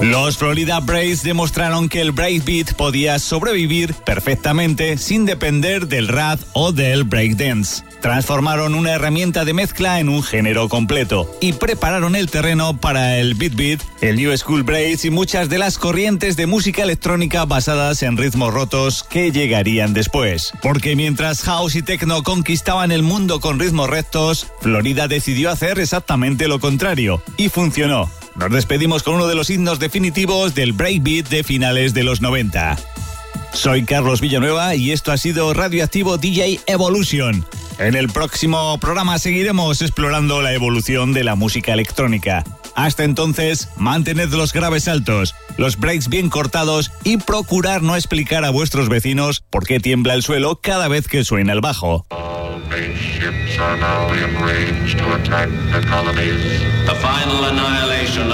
Los Florida Braves demostraron que el breakbeat podía sobrevivir perfectamente sin depender del rap o del breakdance. Transformaron una herramienta de mezcla en un género completo y prepararon el terreno para el beat, el New School Breaks y muchas de las corrientes de música electrónica basadas en ritmos rotos que llegarían después. Porque mientras house y techno conquistaban el mundo con ritmos rectos, Florida decidió hacer exactamente lo contrario y funcionó. Nos despedimos con uno de los himnos definitivos del breakbeat de finales de los 90. Soy Carlos Villanueva y esto ha sido Radioactivo DJ Evolution. En el próximo programa seguiremos explorando la evolución de la música electrónica. Hasta entonces, mantened los graves altos, los breaks bien cortados y procurar no explicar a vuestros vecinos por qué tiembla el suelo cada vez que suena el bajo. Ships are now in range to attack the colonies. The final annihilation